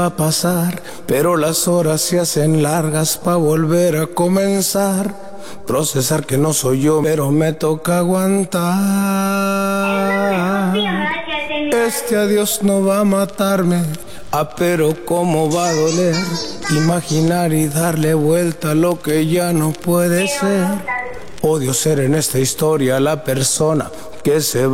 a pasar, pero las horas se hacen largas pa' volver a comenzar. Procesar que no soy yo, pero me toca aguantar. Este adiós no va a matarme, pero cómo va a doler. Imaginar y darle vuelta a lo que ya no puede ser. Odio ser en esta historia la persona que se va.